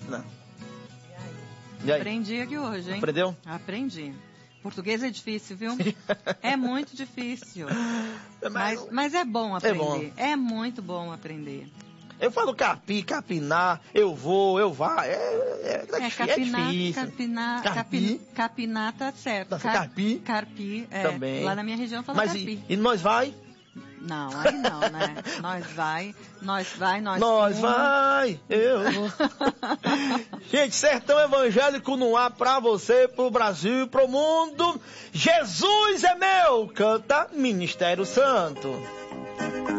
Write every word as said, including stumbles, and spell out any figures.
Cristina? E aí? Aprendi aqui hoje, hein? Aprendeu? Aprendi. Português é difícil, viu? É muito difícil. Mas, Mas, mas é bom aprender. É bom. É muito bom aprender. Eu falo capi, capinar, eu vou, eu vá. É, é, é, É, capinar, é difícil. capinar, Carpi. capi, capinar tá certo. Tá, Car- carpi. Carpi, é. Também. Lá na minha região fala Mas carpi. e, e nós vai? Não, aí não, né? Nós vai, nós vai, nós Nós fuma. vai, eu vou. Gente, Sertão Evangélico no ar pra você, pro Brasil e pro mundo. Jesus é meu, canta Ministério Santo.